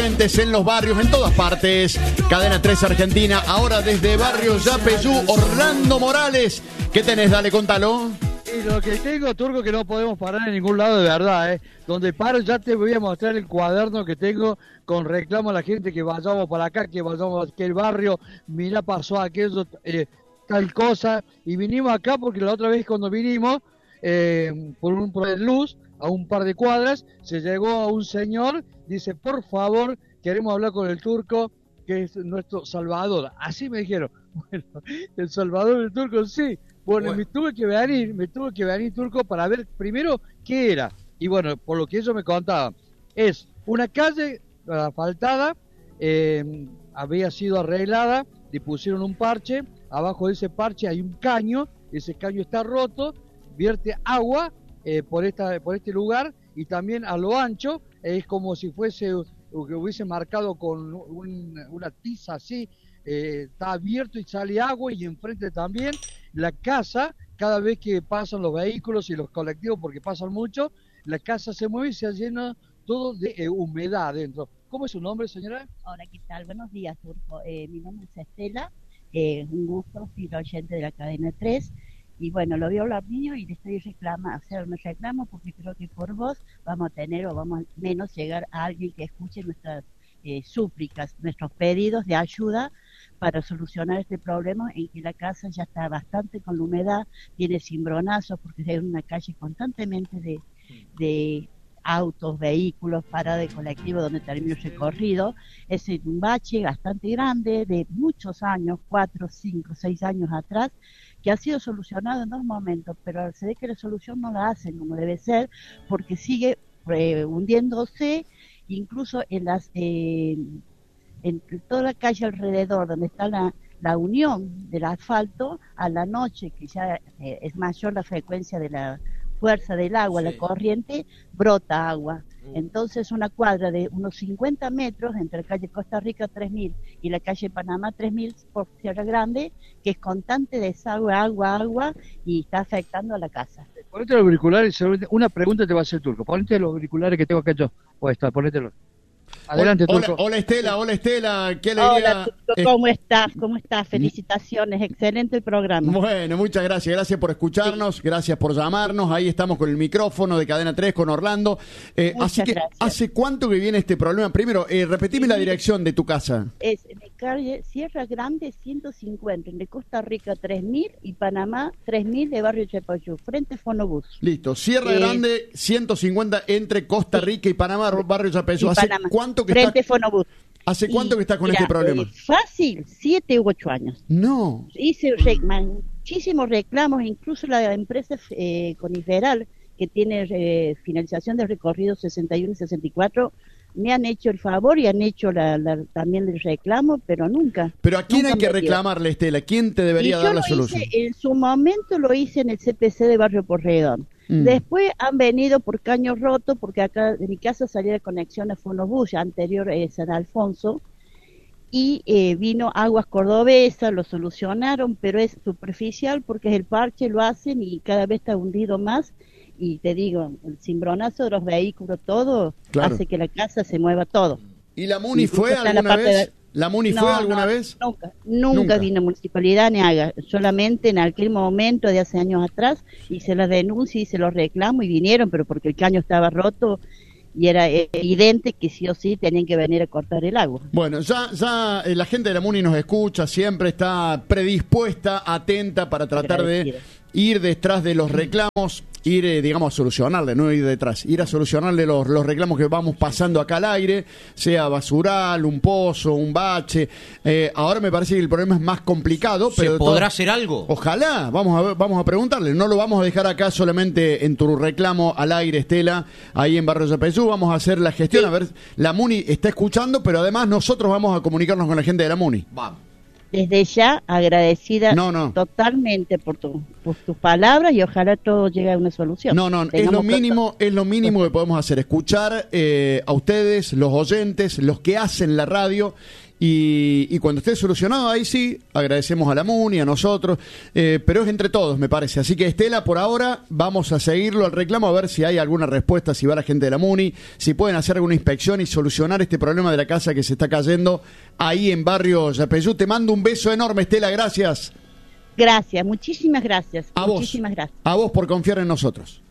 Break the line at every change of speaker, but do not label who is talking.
En los barrios, en todas partes. Cadena 3 Argentina, ahora desde Barrio Yapeyú, Orlando Morales. ¿Qué tenés? Dale, contalo.
Y lo que tengo, Turco, que no podemos parar en ningún lado de verdad, Donde paro ya te voy a mostrar el cuaderno que tengo con reclamo a la gente que vayamos para acá, que vayamos a aquel barrio, mira, pasó aquello, tal cosa. Y vinimos acá porque la otra vez cuando vinimos, por un de luz, a un par de cuadras, se llegó a un señor, dice, por favor, queremos hablar con el Turco, que es nuestro salvador. Así me dijeron. Bueno, el salvador del Turco, sí. Bueno, me tuve que venir, Turco, para ver primero qué era. Y bueno, por lo que ellos me contaban, es una calle asfaltada, había sido arreglada, le pusieron un parche, abajo de ese parche hay un caño, ese caño está roto, vierte agua por este lugar, y también a lo ancho es como si fuese que hubiese marcado con una tiza así, está abierto y sale agua, y enfrente también la casa, cada vez que pasan los vehículos y los colectivos, porque pasan mucho, la casa se mueve y se llena todo de humedad adentro. ¿Cómo es su nombre, señora?
Hola, ¿qué tal? Buenos días, Turco. Mi nombre es Estela, un gusto, soy la oyente de la cadena 3. Y bueno, lo veo hablar mío y le estoy reclamo porque creo que por vos vamos a tener o vamos a menos llegar a alguien que escuche nuestras súplicas, nuestros pedidos de ayuda para solucionar este problema en que la casa ya está bastante con la humedad, tiene cimbronazos porque es una calle constantemente de autos, vehículos, parada de colectivo donde termina el recorrido. Es un bache bastante grande de muchos años, 4, 5, 6 años atrás, que ha sido solucionado en 2 momentos, pero se ve que la solución no la hacen como debe ser, porque sigue hundiéndose, incluso en toda la calle alrededor, donde está la unión del asfalto, a la noche, que ya es mayor la frecuencia de la fuerza del agua, sí, la corriente, brota agua. Entonces una cuadra de unos 50 metros entre la calle Costa Rica 3000 y la calle Panamá 3000 por Sierra Grande, que es constante desagüe, agua, y está afectando a la casa.
Ponete los auriculares, una pregunta te va a hacer Turco. Ponete los auriculares que tengo acá yo. Ponételos. Adelante, Turco.
Hola Estela, qué alegría.
Hola, Turco, ¿cómo estás? Felicitaciones, excelente el programa.
Bueno, muchas gracias por escucharnos, sí, gracias por llamarnos. Ahí estamos con el micrófono de Cadena 3 con Orlando. Así que, gracias. ¿Hace cuánto que viene este problema? Primero, repetime la dirección de tu casa.
Es en calle Sierra Grande 150, entre Costa Rica 3000 y Panamá 3000 de Barrio Yapeyú, frente Fonobús.
Listo, Sierra Grande 150 entre Costa Rica y Panamá, Barrio Yapeyú. ¿Hace cuánto que
frente Fonobús?
¿Hace cuánto que estás con este problema?
Fácil, 7 u 8 años.
No.
Hice muchísimos reclamos, incluso la empresa Coniferal, que tiene finalización de recorrido 61 y 64, me han hecho el favor y han hecho también el reclamo, pero nunca.
¿Pero a quién hay que reclamarle, Estela? ¿Quién te debería dar la solución?
En su momento lo hice en el CPC de Barrio Porredón. Después han venido por Caño Roto, porque acá de mi casa salía de conexión a Fonobús, anterior San Alfonso, y vino Aguas Cordobesas, lo solucionaron, pero es superficial porque es el parche, lo hacen y cada vez está hundido más. Y te digo, el cimbronazo de los vehículos, todo, claro, hace que la casa se mueva todo.
¿Y la MUNI fue alguna vez? ¿La MUNI fue alguna vez?
Nunca vino municipalidad ni haga, solamente en aquel momento de hace años atrás hice la denuncia y se los reclamo y vinieron, pero porque el caño estaba roto y era evidente que sí o sí tenían que venir a cortar el agua.
Bueno, ya la gente de la MUNI nos escucha, siempre está predispuesta, atenta para tratar de ir detrás de los reclamos, ir, digamos, a solucionarle, no ir detrás, ir a solucionarle los reclamos que vamos pasando acá al aire, sea basural, un pozo, un bache. Ahora me parece que el problema es más complicado, pero
¿se podrá hacer algo?
Ojalá, vamos a preguntarle, no lo vamos a dejar acá solamente en tu reclamo al aire, Estela, ahí en Barrio Yapeyú, vamos a hacer la gestión, a ver, la MUNI está escuchando, pero además nosotros vamos a comunicarnos con la gente de la MUNI.
Desde ya agradecida totalmente por tu tus palabras y ojalá todo llegue a una solución.
No, es lo mínimo que podemos hacer, escuchar a ustedes, los oyentes, los que hacen la radio. Y cuando esté solucionado, ahí sí, agradecemos a la MUNI, a nosotros, pero es entre todos, me parece. Así que, Estela, por ahora vamos a seguirlo al reclamo, a ver si hay alguna respuesta, si va la gente de la MUNI, si pueden hacer alguna inspección y solucionar este problema de la casa que se está cayendo ahí en Barrio Yapeyú. Te mando un beso enorme, Estela, gracias.
Gracias, muchísimas gracias.
A vos por confiar en nosotros.